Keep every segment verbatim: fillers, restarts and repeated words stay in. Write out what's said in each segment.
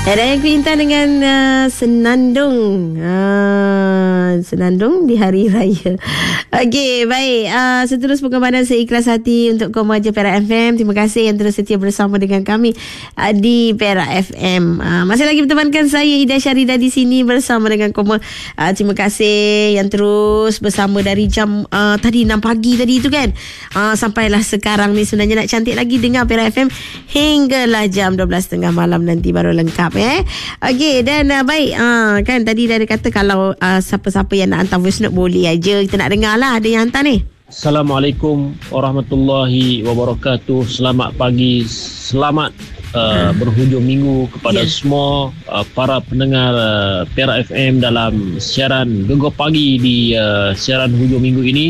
Ada yang Kuintan dengan uh, Senandung. Uh, Senandung di Hari Raya. Okey, baik. Uh, seterus pengorbanan seikhlas hati untuk Komaja Perak F M. Terima kasih yang terus setia bersama dengan kami uh, di Perak F M. Uh, masih lagi bertemankan saya Ida Syarida di sini bersama dengan Koma. Uh, terima kasih yang terus bersama dari jam uh, tadi enam pagi tadi itu kan. Uh, sampailah sekarang ni sebenarnya nak cantik lagi dengar Perak F M hinggalah jam dua belas tiga puluh malam nanti baru lengkap eh. Okey, dan uh, baik uh, kan tadi dah ada kata kalau uh, siapa-siapa yang nak hantar voice note boleh aja. Kita nak dengar lah ada yang hantar ni. Assalamualaikum warahmatullahi wabarakatuh. Selamat pagi, selamat uh, hmm. berhujung minggu kepada yeah. semua uh, para pendengar uh, Perak F M dalam siaran Gegar Pagi di uh, siaran hujung minggu ini.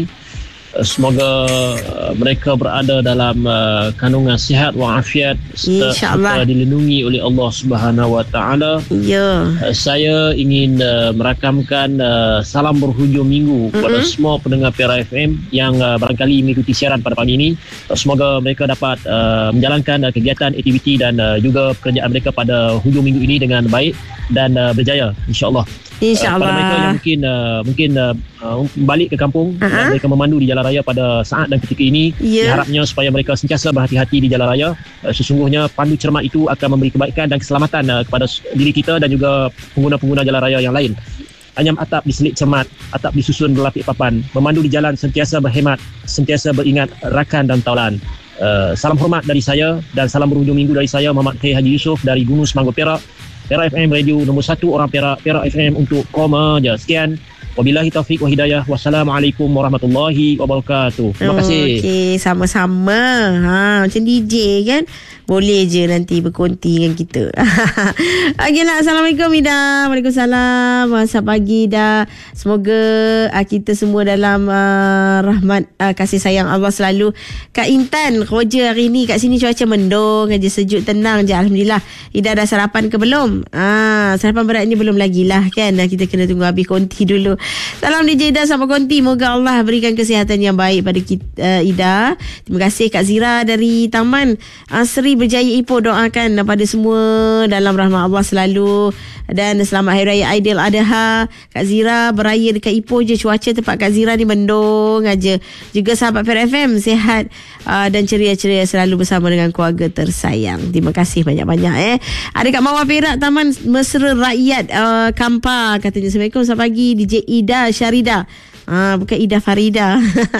Semoga uh, mereka berada dalam uh, kandungan sihat walafiat serta, serta dilindungi oleh Allah Subhanahu Wa Taala. Ya. Uh, saya ingin uh, merakamkan uh, salam berhujung minggu kepada mm-hmm. semua pendengar Perak F M yang uh, barangkali mengikuti siaran pada pagi ini. Uh, semoga mereka dapat uh, menjalankan uh, kegiatan, aktiviti dan uh, juga pekerjaan mereka pada hujung minggu ini dengan baik dan uh, berjaya insya-Allah. InsyaAllah. Uh, pada mereka yang mungkin uh, mungkin uh, uh, balik ke kampung uh-huh. dan mereka memandu di jalan raya pada saat dan ketika ini, yeah. diharapnya supaya mereka sentiasa berhati-hati di jalan raya. Uh, sesungguhnya pandu cermat itu akan memberi kebaikan dan keselamatan uh, kepada diri kita dan juga pengguna-pengguna jalan raya yang lain. Anyam atap diselit cermat, atap disusun berlapik papan, memandu di jalan sentiasa berhemat, sentiasa beringat rakan dan taulan. Uh, salam hormat dari saya dan salam berhujung minggu dari saya, Muhammad K. Haji Yusof dari Gunung Semanggur Perak. Perak F M Radio nombor satu orang Perak, Perak F M untuk Komaja. Sekian. Wabillahi taufiq wa hidayah. Wassalamualaikum warahmatullahi wabarakatuh. Terima oh, kasih. Okey, sama-sama. Ha, macam D J kan. Boleh je nanti berkonti dengan kita. Okeylah, Assalamualaikum Ida. Waalaikumsalam. Selamat pagi Ida. Semoga uh, kita semua dalam uh, rahmat uh, kasih sayang Allah selalu. Kak Intan, kerja hari ni kat sini cuaca mendung aja, sejuk tenang je alhamdulillah. Ida dah sarapan ke belum? Ah, sarapan beratnya belum lagi lah kan. Kita kena tunggu habis konti dulu. Salam D J Ida sama konti. Moga Allah berikan kesihatan yang baik pada kita, uh, Ida. Terima kasih Kak Zira dari Taman uh, Seri Berjaya Ipoh. Doakan pada semua dalam rahmat Allah selalu. Dan selamat Hari Raya Aidil Adha. Kak Zira beraya dekat Ipoh je. Cuaca tempat Kak Zira ni mendung aja. Juga sahabat Perak F M sihat uh, dan ceria-ceria selalu bersama dengan keluarga tersayang. Terima kasih banyak-banyak eh. Ada Kak Mawar Perak Taman Mesra Rakyat uh, Kampar katanya. Assalamualaikum, selamat pagi D J Ida Syarida. Ah, bukan Ida Farida.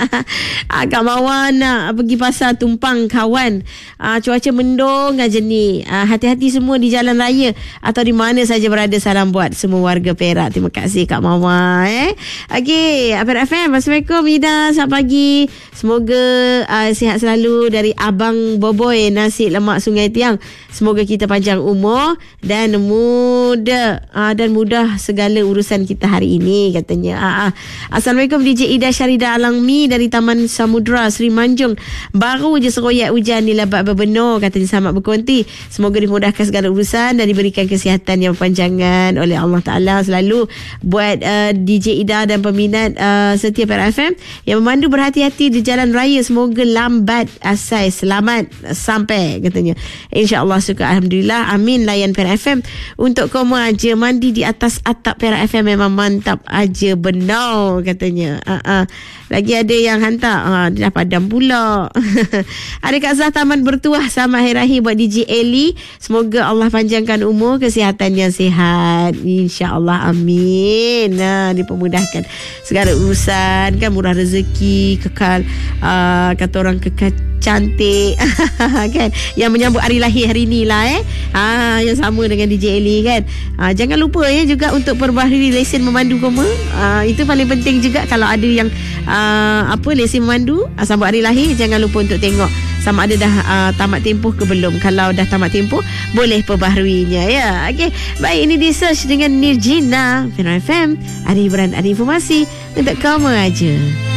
ah, Kak Mawar nak pergi pasar tumpang kawan. Ah, cuaca mendung aja ni. Ah, hati-hati semua di jalan raya atau di mana saja berada. Salam buat semua warga Perak. Terima kasih Kak Mawar eh. Okey, Perak F M. Assalamualaikum Ida. Selamat pagi. Semoga uh, sihat selalu dari Abang Boboy Nasi Lemak Sungai Tiang. Semoga kita panjang umur dan mudah uh, dan mudah segala urusan kita hari ini katanya. Ah, ah. Assalamualaikum D J Ida Syarida Alangmi dari Taman Samudra Seri Manjung. Baru je seroyak hujan ni lebat berbenur katanya. Selamat berkonti. Semoga dimudahkan segala urusan dan diberikan kesihatan yang berpanjangan oleh Allah Ta'ala selalu. Buat uh, D J Ida dan peminat uh, setia Perak F M yang memandu berhati-hati di jalan raya. Semoga lambat asai selamat sampai katanya. InsyaAllah suka. Alhamdulillah. Amin. Layan Perak F M untuk Komaja. Mandi di atas atap Perak F M memang mantap aja benar katanya. Uh-uh. Lagi ada yang hantar uh, dia dah padam pula. Ada Kak Zah Taman Bertuah. Selamat Hari Raya buat D J Eli. Semoga Allah panjangkan umur, kesihatan yang sihat. InsyaAllah. Amin. Nah, dipermudahkan segala urusan kan, murah rezeki, kekal uh, kata orang kekal cantik kan, yang menyambut hari lahir hari ni lah eh ha, yang sama dengan D J Eli kan. Ha, jangan lupa ya juga untuk perbaharui lesen memandu Koma. Ha, itu paling penting juga. Kalau ada yang uh, apa lesen memandu uh, sambut hari lahir, jangan lupa untuk tengok sama ada dah uh, tamat tempoh ke belum. Kalau dah tamat tempoh, boleh perbaharuinya ya. Okey, baik, ini di search dengan Nirjina Perak F M. Ada hiburan, ada informasi untuk Komaja.